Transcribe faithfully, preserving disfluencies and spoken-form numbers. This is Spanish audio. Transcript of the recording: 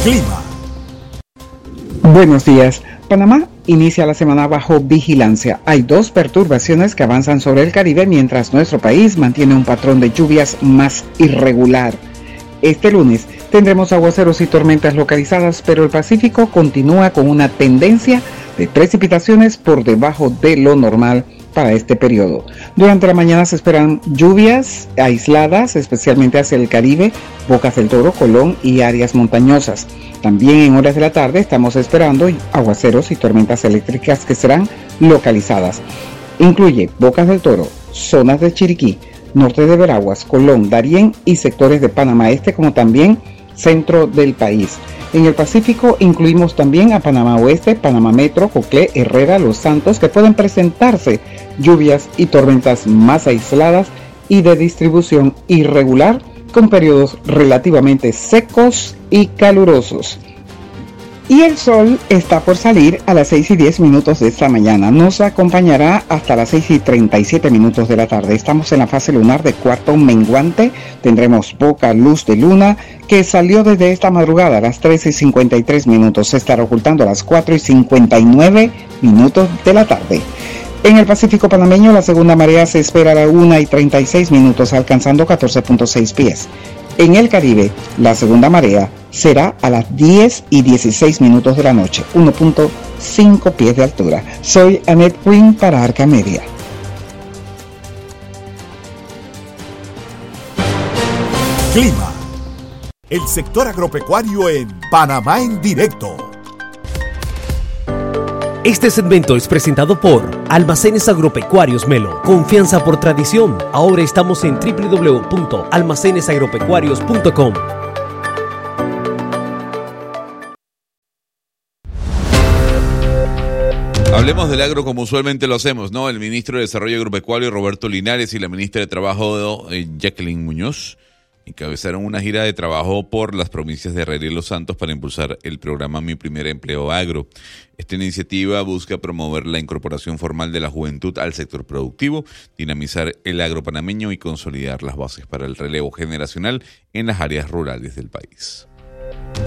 Clima. Buenos días. Panamá inicia la semana bajo vigilancia. Hay dos perturbaciones que avanzan sobre el Caribe mientras nuestro país mantiene un patrón de lluvias más irregular. Este lunes tendremos aguaceros y tormentas localizadas, pero el Pacífico continúa con una tendencia de precipitaciones por debajo de lo normal para este periodo. Durante la mañana se esperan lluvias aisladas, especialmente hacia el Caribe, Bocas del Toro, Colón y áreas montañosas. También en horas de la tarde estamos esperando aguaceros y tormentas eléctricas que serán localizadas. Incluye Bocas del Toro, zonas de Chiriquí, norte de Veraguas, Colón, Darién y sectores de Panamá Este, como también centro del país. En el Pacífico incluimos también a Panamá Oeste, Panamá Metro, Coclé, Herrera, Los Santos, que pueden presentarse lluvias y tormentas más aisladas y de distribución irregular, con periodos relativamente secos y calurosos. Y el sol está por salir a las seis y diez minutos de esta mañana. Nos acompañará hasta las seis y treinta y siete minutos de la tarde. Estamos en la fase lunar de cuarto menguante. Tendremos poca luz de luna que salió desde esta madrugada a las trece y cincuenta y tres minutos. Se estará ocultando a las cuatro y cincuenta y nueve minutos de la tarde. En el Pacífico panameño, la segunda marea se espera a la una y treinta y seis minutos, alcanzando catorce punto seis pies. En el Caribe, la segunda marea será a las diez y dieciséis minutos de la noche, uno punto cinco pies de altura. Soy Annette Quinn para Arca Media. Clima. El sector agropecuario en Panamá en directo. Este segmento es presentado por Almacenes Agropecuarios Melo. Confianza por tradición. Ahora estamos en doble u doble u doble u punto almacenes agropecuarios punto com. Hablemos del agro como usualmente lo hacemos, ¿no? El ministro de Desarrollo Agropecuario, Roberto Linares, y la ministra de Trabajo, eh, Jacqueline Muñoz, encabezaron una gira de trabajo por las provincias de Herrera y Los Santos para impulsar el programa Mi Primer Empleo Agro. Esta iniciativa busca promover la incorporación formal de la juventud al sector productivo, dinamizar el agro panameño y consolidar las bases para el relevo generacional en las áreas rurales del país.